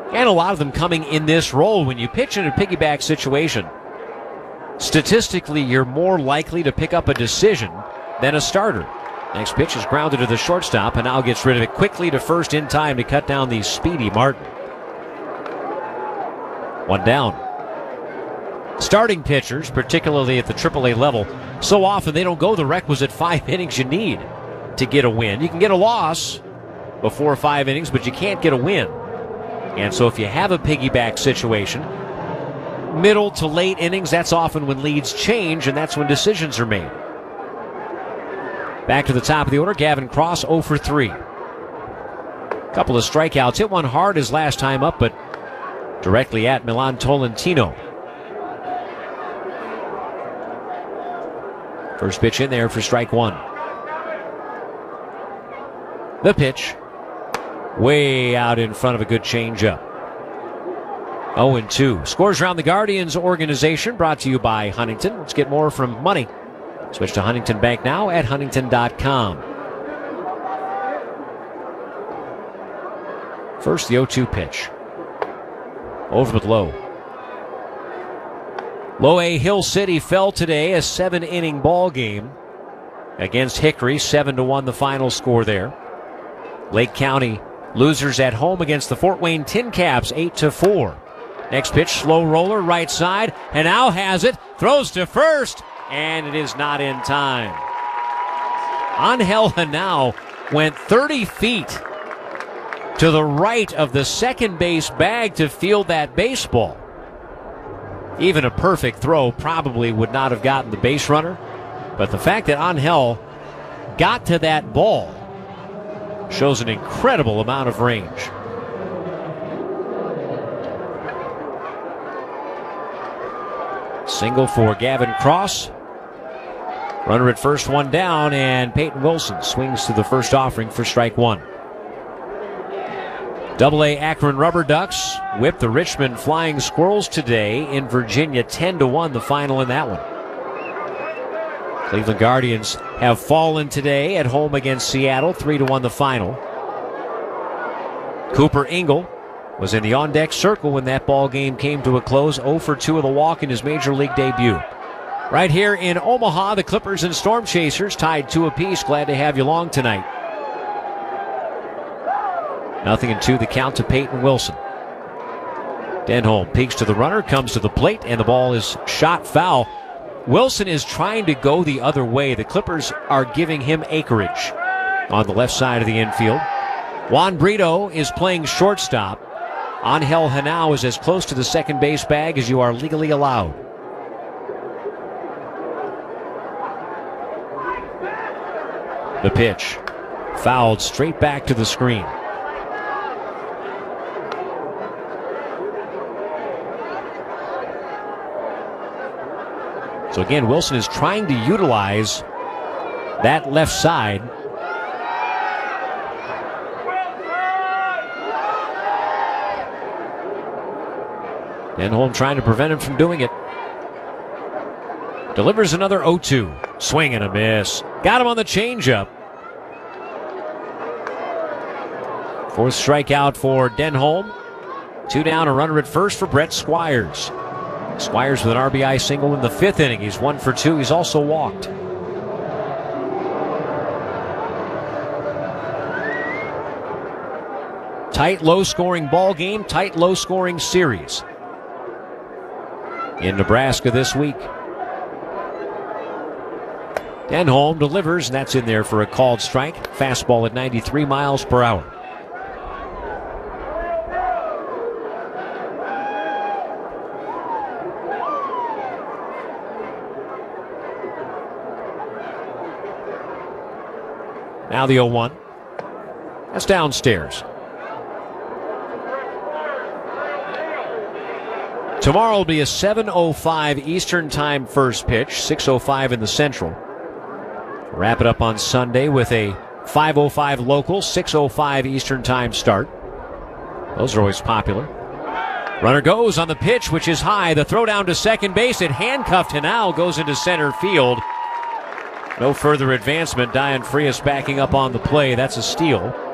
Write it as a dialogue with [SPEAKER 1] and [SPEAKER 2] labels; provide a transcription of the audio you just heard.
[SPEAKER 1] And a lot of them coming in this role. When you pitch in a piggyback situation, statistically, you're more likely to pick up a decision than a starter. Next pitch is grounded to the shortstop, and now gets rid of it quickly to first in time to cut down the speedy Martin. One down. Starting pitchers, particularly at the AAA level, so often they don't go the requisite 5 innings you need to get a win. You can get a loss before 5 innings, but you can't get a win. And so if you have a piggyback situation, middle to late innings, that's often when leads change, and that's when decisions are made. Back to the top of the order, Gavin Cross 0 for 3. Couple of strikeouts. Hit one hard his last time up, but directly at Milan Tolentino. First pitch in there for strike one. The pitch. Way out in front of a good changeup. 0-2. Scores around the Guardians organization, brought to you by Huntington. Let's get more from money. Switch to Huntington Bank now at huntington.com. First, the 0-2 pitch. Over with low. Low A Hill City fell today, a 7-inning ball game against Hickory. 7-1 the final score there. Lake County losers at home against the Fort Wayne Tin Caps, 8-4. Next pitch, slow roller, right side, and now has it. Throws to first, and it is not in time. Angel Henao went 30 feet to the right of the second base bag to field that baseball. Even a perfect throw probably would not have gotten the base runner, but the fact that Angel got to that ball shows an incredible amount of range. Single for Gavin Cross. Runner at first, one down, and Peyton Wilson swings to the first offering for strike one. AA Akron Rubber Ducks whipped the Richmond Flying Squirrels today in Virginia, 10-1 the final in that one. Cleveland Guardians have fallen today at home against Seattle, 3-1 the final. Cooper Ingle was in the on-deck circle when that ball game came to a close, 0 for 2 of the walk in his major league debut. Right here in Omaha, the Clippers and Storm Chasers tied 2 apiece. Glad to have you along tonight. 0-2 the count to Peyton Wilson. Denholm peeks to the runner, comes to the plate, and the ball is shot foul. Wilson is trying to go the other way. The Clippers are giving him acreage on the left side of the infield. Juan Brito is playing shortstop. Angel Henao is as close to the second base bag as you are legally allowed. The pitch. Fouled straight back to the screen. So again, Wilson is trying to utilize that left side. Denholm trying to prevent him from doing it. Delivers another 0-2. Swing and a miss. Got him on the changeup. Fourth strikeout for Denholm. 2 down, a runner at first for Brett Squires. Squires with an RBI single in the 5th inning. He's 1 for 2. He's also walked. Tight, low-scoring ball game. Tight, low-scoring series in Nebraska this week. Denholm delivers, and that's in there for a called strike. Fastball at 93 miles per hour. Now the 0-1. That's downstairs. Tomorrow will be a 7:05 Eastern Time first pitch, 6:05 in the Central. Wrap it up on Sunday with a 5:05 local, 6:05 Eastern Time start. Those are always popular. Runner goes on the pitch, which is high. The throw down to second base. It handcuffed Henao, goes into center field. No further advancement. Diane Frias backing up on the play. That's a steal.